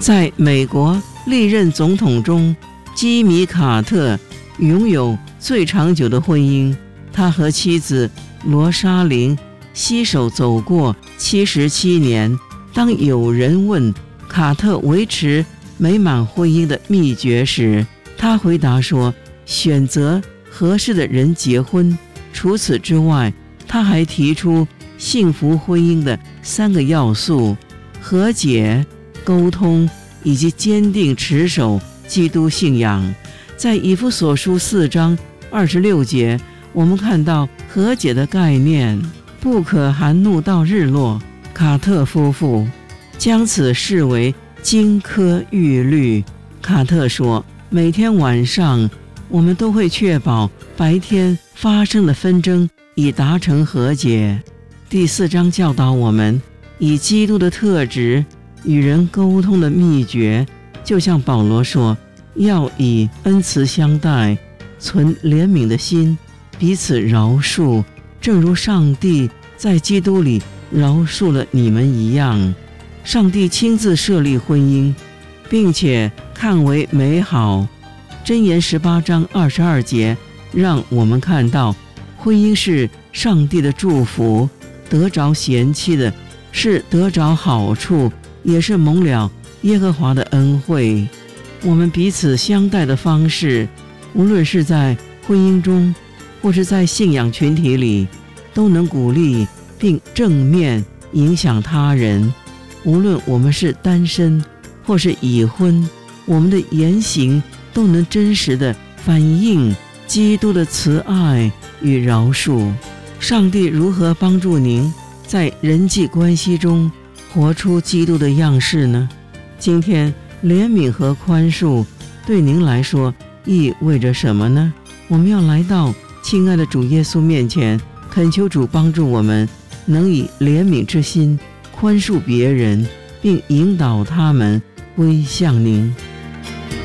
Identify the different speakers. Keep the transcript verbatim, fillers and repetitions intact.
Speaker 1: 在美国历任总统中，基米·卡特拥有最长久的婚姻，他和妻子罗莎琳携手走过七十七年。当有人问卡特维持美满婚姻的秘诀时，他回答说：选择合适的人结婚。除此之外，他还提出幸福婚姻的三个要素：和解、沟通以及坚定持守基督信仰。在以弗所书四章二十六节，我们看到和解的概念，不可含怒到日落。卡特夫妇将此视为金科玉律。卡特说，每天晚上我们都会确保白天发生的纷争以达成和解。第四章教导我们，以基督的特质与人沟通的秘诀，就像保罗说，要以恩慈相待，存怜悯的心，彼此饶恕，正如上帝在基督里饶恕了你们一样。上帝亲自设立婚姻，并且看为美好。箴言十八章二十二节让我们看到，婚姻是上帝的祝福，得着贤妻的是得着好处，也是蒙了耶和华的恩惠。我们彼此相待的方式，无论是在婚姻中或是在信仰群体里，都能鼓励并正面影响他人。无论我们是单身或是已婚，我们的言行都能真实地反映基督的慈爱与饶恕。上帝如何帮助您在人际关系中活出基督的样式呢？今天怜悯和宽恕对您来说意味着什么呢？我们要来到亲爱的主耶稣面前，恳求主帮助我们能以怜悯之心宽恕别人，并引导他们归向您。